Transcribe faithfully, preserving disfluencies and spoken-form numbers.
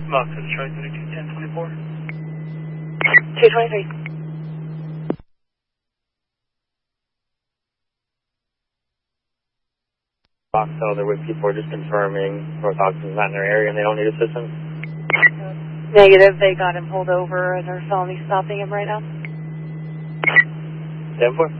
Mark to Detroit, thirty-two ten twenty-four. two twenty-three. Boxel, they're with people just confirming Northoxton's not in their area and they don't need assistance. Negative, they got him pulled over and they're felony stopping him right now. ten four.